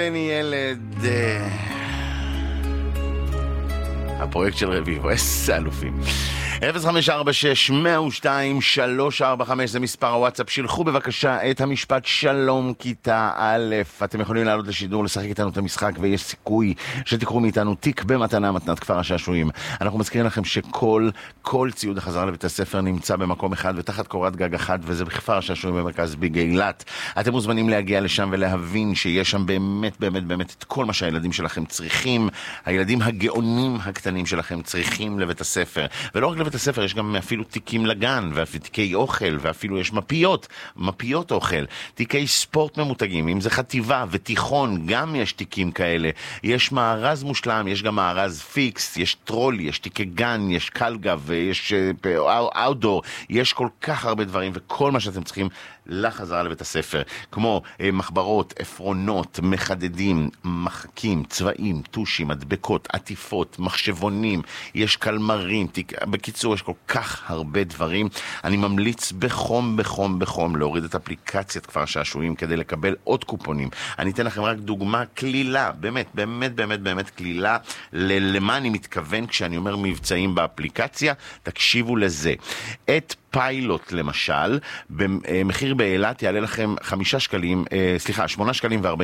ממני ילד. הפרויקט של רביבו, איזה אלופים. 0546-102-345 זה מספר הוואטסאפ. שילחו בבקשה את המשפט שלום כיתה א'. אתם יכולים לעלות לשידור, לשחק איתנו את המשחק, ויש סיכוי שתקחו מאיתנו תיק במתנה, מתנת כפר השעשועים. אנחנו מזכירים לכם שכל ציוד החזרה לבית הספר נמצא במקום אחד ותחת קורת גג אחת, וזה בכפר השעשועים במרכז בגאילת. אתם מוזמנים להגיע לשם ולהבין שיש שם באמת את כל מה שהילדים שלכם צריכים. הילדים הגאונים הקטנים שלכם צריכים לבית הספר, ולא רק לבית הספר, יש גם אפילו תיקים לגן, ואפילו תיקי אוכל, ואפילו יש מפיות אוכל, תיקי ספורט ממותגים, אם זה חטיבה ותיכון, גם יש תיקים כאלה. יש מארז מושלם, יש גם מארז פיקס, יש טרולי, יש תיקי גן, יש קלגב, יש אאוטדור, יש כל כך הרבה דברים, וכל מה שאתם צריכים לחזרה לבית הספר, כמו מחברות, אפרונות, מחדדים, מחקים, צבעים, טושים, מדבקות, עטיפות, מחשבונים, יש קלמרים, בקיצור יש כל כך הרבה דברים. אני ממליץ בחום להוריד את אפליקציית כפר שעשועים כדי לקבל עוד קופונים. אני אתן לכם רק דוגמה קלילה, באמת קלילה למה אני מתכוון כשאני אומר מבצעים באפליקציה. תקשיבו לזה. את פיילוט למשל, במחיר באילת יעלה לכם 8 שקלים ו40